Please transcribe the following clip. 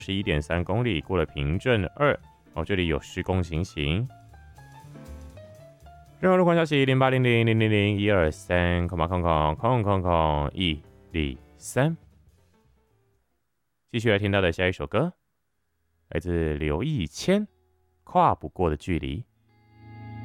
11.3公里，过了平镇2哦，这里有施工情形。任何路况消息0800000123，103。继续来听到的下一首歌，来自刘义谦，《跨不过的距离》。